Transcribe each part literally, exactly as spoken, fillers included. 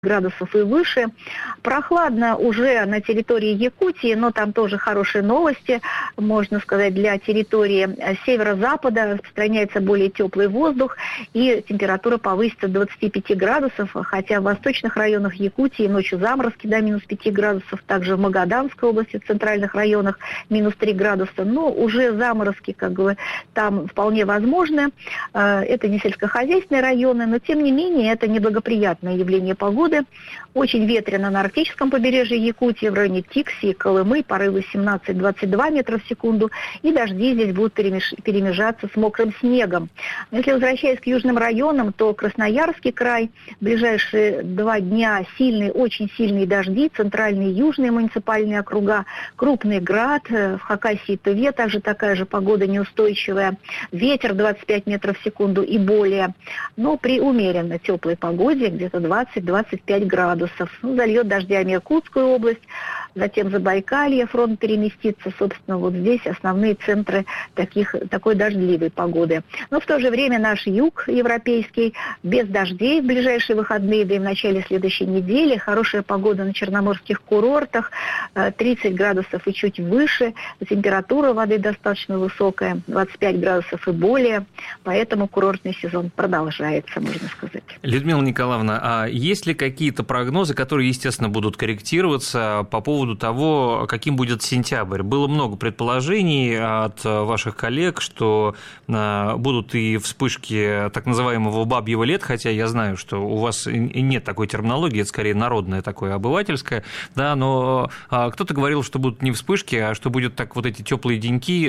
градусов и выше. Прохладно уже на территории Якутии, но там тоже хорошие новости, можно сказать, для территории северо-запада распространяется более теплый воздух, и температура повысится до двадцати пяти градусов, хотя в восточных районах Якутии ночью заморозки до минус пяти градусов, также в Магаданской области, в центральных районах минус три градуса, но уже заморозки как бы там вполне возможны. Это не сельскохозяйственные районы, но тем не менее это неблагоприятное явление погоды. Очень ветрено на арктическом побережье Якутии, в районе Тикси и Колымы, порывы семнадцать-двадцать два метра в секунду, и дожди здесь будут перемеш... перемежаться с мокрым снегом. Если возвращаясь к южным районам, то Красноярский край, в ближайшие два дня сильные, очень сильные дожди, центральные и южные муниципальные округа, крупный град, в Хакасии и Тыве также такая же погода неустойчивая, ветер двадцать пять метров в секунду и более, но при умеренно теплой погоде, где-то двадцать-двадцать пять градусов. Ну, зальет дождями Иркутскую область, затем Забайкалье, фронт переместится, собственно, вот здесь основные центры таких, такой дождливой погоды. Но в то же время наш юг европейский без дождей в ближайшие выходные, да и в начале следующей недели, хорошая погода на черноморских курортах, тридцать градусов и чуть выше, температура воды достаточно высокая, двадцать пять градусов и более, поэтому курортный сезон продолжается, можно сказать. Людмила Николаевна, а есть ли какие-то прогнозы, которые, естественно, будут корректироваться по поводу того, каким будет сентябрь? Было много предположений от ваших коллег, что будут и вспышки так называемого бабьего лета, хотя я знаю, что у вас нет такой терминологии, это скорее народное такое, обывательское, да, но кто-то говорил, что будут не вспышки, а что будут так вот эти теплые деньки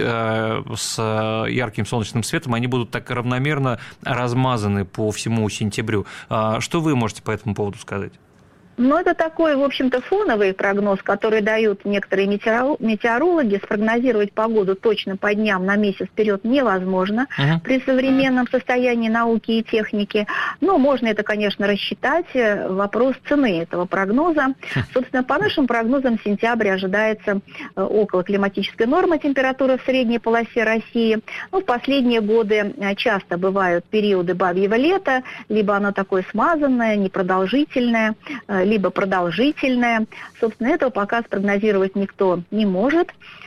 с ярким солнечным светом, они будут так равномерно размазаны по всему сентябрю. Что вы можете по этому поводу сказать? Ну, это такой, в общем-то, фоновый прогноз, который дают некоторые метеорологи. Спрогнозировать погоду точно по дням на месяц вперед невозможно uh-huh. при современном состоянии науки и техники. Но можно это, конечно, рассчитать. Вопрос цены этого прогноза. Собственно, по нашим прогнозам, в сентябре ожидается около климатической нормы температуры в средней полосе России. Ну, в последние годы часто бывают периоды бабьего лета, либо оно такое смазанное, непродолжительное, либо продолжительная. Собственно, этого пока спрогнозировать никто не может.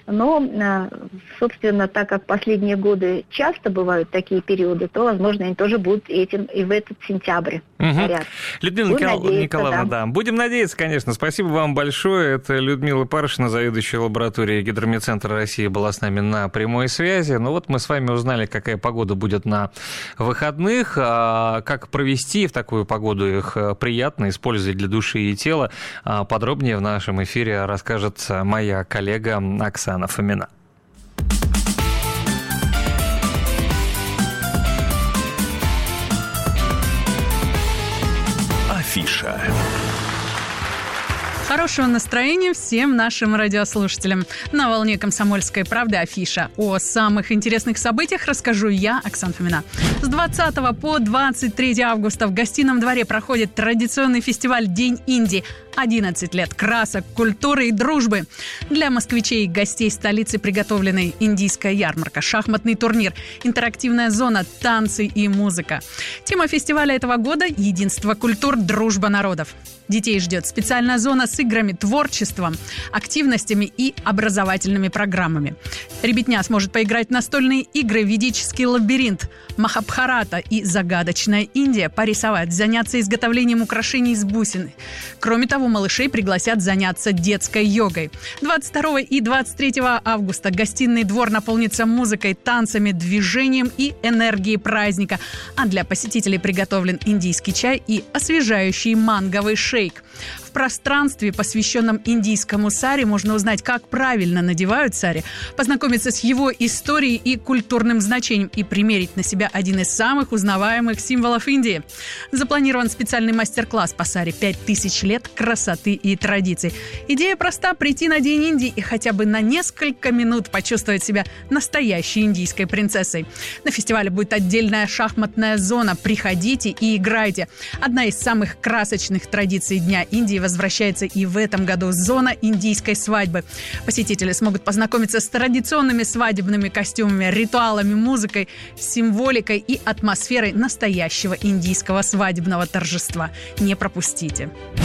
Но, собственно, так как последние годы часто бывают такие периоды, то, возможно, они тоже будут этим и в этот сентябрь. Угу. Людмила Никол... Николаевна, да. да. Будем надеяться, конечно. Спасибо вам большое. Это Людмила Паршина, заведующая лабораторией Гидрометцентра России, была с нами на прямой связи. Ну вот мы с вами узнали, какая погода будет на выходных, а как провести в такую погоду их приятно, использовать для души и тела. Подробнее в нашем эфире расскажет моя коллега Оксана Фомина. Афиша. Хорошего настроения всем нашим радиослушателям. На волне «Комсомольской правды» афиша. О самых интересных событиях расскажу я, Оксана Фомина. С двадцатого по двадцать третье августа в Гостином дворе проходит традиционный фестиваль «День Индии». одиннадцать лет красок, культуры и дружбы. Для москвичей и гостей столицы приготовлены индийская ярмарка, шахматный турнир, интерактивная зона, танцы и музыка. Тема фестиваля этого года – единство культур, дружба народов. Детей ждет специальная зона с играми, творчеством, активностями и образовательными программами. Ребятня сможет поиграть в настольные игры «Ведический лабиринт», «Махабхарата» и «Загадочная Индия», порисовать, заняться изготовлением украшений из бусин. Кроме того, малышей пригласят заняться детской йогой. двадцать второго и двадцать третьего августа гостиный двор наполнится музыкой, танцами, движением и энергией праздника. А для посетителей приготовлен индийский чай и освежающий манговый шейк. В пространстве, посвященном индийскому сари, можно узнать, как правильно надевают сари, познакомиться с его историей и культурным значением и примерить на себя один из самых узнаваемых символов Индии. Запланирован специальный мастер-класс по сари «пять тысяч лет красоты и традиций». Идея проста – прийти на День Индии и хотя бы на несколько минут почувствовать себя настоящей индийской принцессой. На фестивале будет отдельная шахматная зона. Приходите и играйте. Одна из самых красочных традиций Дня Индии в возвращается и в этом году «Зона индийской свадьбы». Посетители смогут познакомиться с традиционными свадебными костюмами, ритуалами, музыкой, символикой и атмосферой настоящего индийского свадебного торжества. Не пропустите.